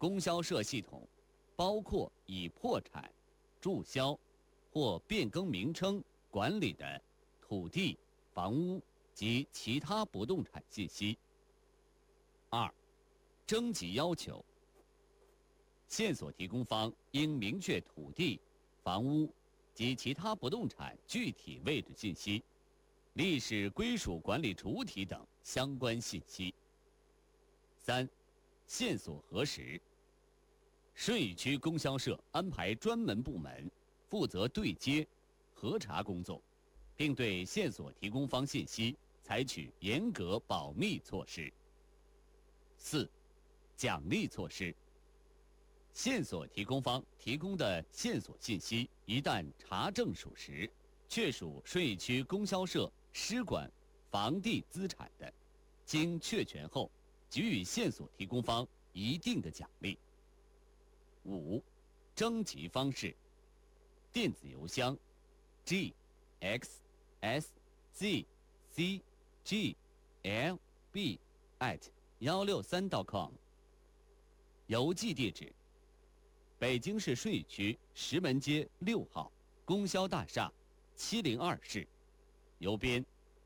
供销社系统包括已破产、注销或变更名称管理的土地、房屋及其他不动产信息。2、征集要求。线索提供方应明确土地、房屋及其他不动产具体位置信息、历史归属管理主体等相关信息。3、线索核实。顺义区供销社安排专门部门负责对接、核查工作，并对线索提供方信息采取严格保密措施。4、奖励措施。线索提供方提供的线索信息一旦查证属实，确属顺义区供销社施管房地资产的，经确权后，给予线索提供方一定的奖励。5、征集方式。电子邮箱 g x s z c g l b @163.com。邮寄地址：北京市顺义区石门街6号供销大厦702室，邮编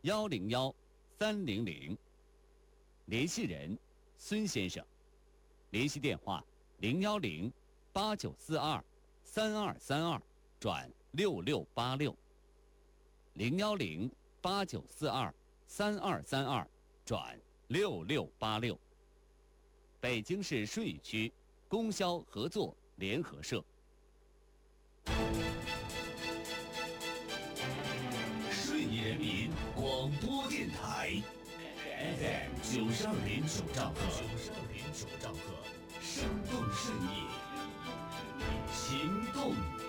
101300。联系人：孙先生。联系电话：010-8942-3232-6686。010-8942-3232-6686。北京市顺义区供销合作联合社。 顺义人民广播电台 FM 92.9兆赫，92.9兆赫，生动顺义，情动。